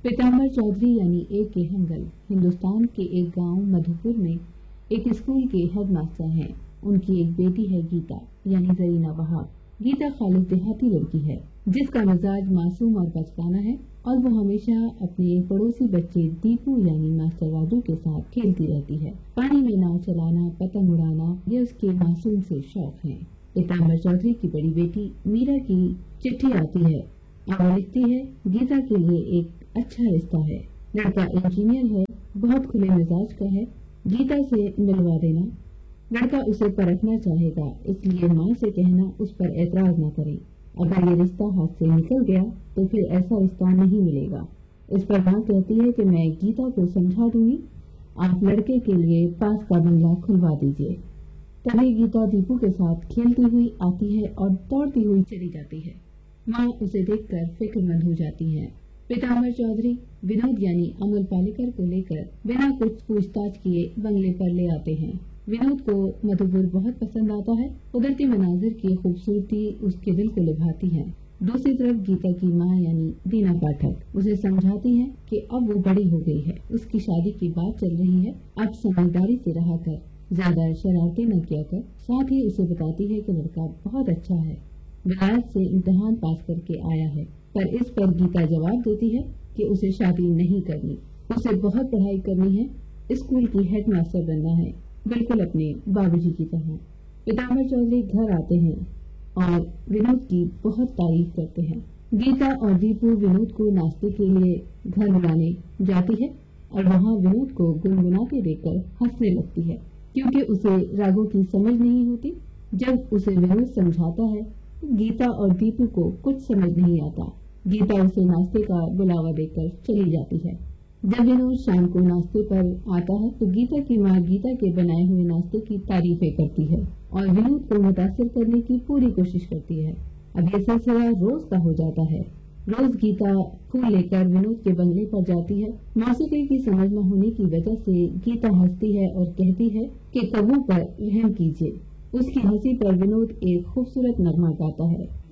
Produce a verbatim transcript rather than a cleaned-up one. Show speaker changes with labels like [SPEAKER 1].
[SPEAKER 1] पीताम्बर चौधरी यानी ए के हंगल हिंदुस्तान के एक गांव मधुपुर में एक स्कूल के हेडमास्टर हैं। उनकी एक बेटी है गीता यानी जरीना वहाब। गीता खालिद देहाती लड़की है जिसका मिजाज मासूम और बचकाना है और वो हमेशा अपने पड़ोसी बच्चे दीपू यानी मास्टर राजू के साथ खेलती रहती है। पानी में नाव चलाना, पतंग उड़ाना ये उसके मासूम से शौक हैं। पीताम्बर चौधरी की बड़ी बेटी मीरा की चिट्ठी आती है और वो लिखती है, गीता के लिए एक अच्छा रिश्ता है। लड़का इंजीनियर है, बहुत खुले मिजाज का है, गीता से मिलवा देना। लड़का उसे परखना चाहेगा, इसलिए माँ से कहना उस पर एतराज न करे। अगर ये रिश्ता हाथ से निकल गया तो फिर ऐसा रिश्ता नहीं मिलेगा। इस पर माँ कहती है कि मैं गीता को समझा दूंगी, आप लड़के के लिए पास का बंगला खुलवा दीजिए। तभी गीता दीपू के साथ खेलती हुई आती है और दौड़ती हुई चली जाती है। माँ उसे देखकर फिक्रमंद हो जाती है। पीताम्बर चौधरी विनोद यानी अमल पालेकर को लेकर बिना कुछ पूछताछ किए बंगले पर ले आते हैं। विनोद को मधुपुर बहुत पसंद आता है। कुदरती मनाजिर की खूबसूरती उसके दिल को लुभाती है। दूसरी तरफ गीता की माँ यानी दीना पाठक उसे समझाती है कि अब वो बड़ी हो गई है, उसकी शादी की बात चल रही है, अब समझदारी से रहा कर, ज्यादा शरारतें न किया कर। साथ ही उसे बताती है कि लड़का बहुत अच्छा है, विलायत से इम्तिहान पास करके आया है। पर इस पर गीता जवाब देती है कि उसे शादी नहीं करनी, उसे बहुत पढ़ाई करनी है, स्कूल की हेडमास्टर बनना है, बिल्कुल अपने बाबूजी की तरह। पीताम्बर चौधरी घर आते हैं और विनोद की बहुत तारीफ करते हैं। गीता और दीपू विनोद को नाश्ते के लिए घर बुलाने जाती है और वहाँ विनोद को गुनगुनाते देखकर हंसने लगती है, क्योंकि उसे रागों की समझ नहीं होती। जब उसे विनोद समझाता है गीता और दीपू को कुछ समझ नहीं आता। गीता उसे नाश्ते का बुलावा देकर चली जाती है। जब विनोद शाम को नाश्ते पर आता है तो गीता की माँ गीता के बनाए हुए नाश्ते की तारीफें करती है और विनोद को मुतासिर करने की पूरी कोशिश करती है। अब ये सिलसिला रोज का हो जाता है। रोज गीता फूल लेकर विनोद के बंगले पर जाती है। मौसीकी की समझ न होने की वजह से गीता हंसती है और कहती है कि कौवों पर रहम कीजिए। उसकी हंसी पर विनोद एक खूबसूरत नगमा गाता है।